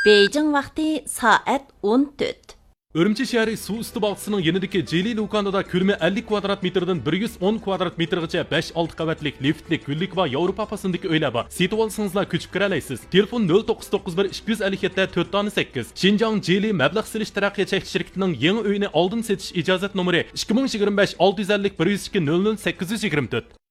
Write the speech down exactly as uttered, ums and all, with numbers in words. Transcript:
Beijing vaqti soat o'n to'rt. Urumchi shahri suv usti bog'chisining yanidagi Jeli do'konida ko'lami ellik kvadrat metrdan bir yuz o'n kvadrat metrgacha besh olti qavatlik liftli gullik va Yevropa fasondagi uylar bor. Setib olsangizlar ko'chib kira olasiz. Telefon nol to'qqiz to'qqiz bir ikki yuz ellik yetti to'rt sakkiz. Xinjiang Jeli mablag' silish taraqqiyot chekish shirkatining yangi uyini oldin setish ijozat nomeri ikki ming yigirma besh olti yuz ellik bir yuz ikki nol nol sakkiz yuz yigirma to'rt.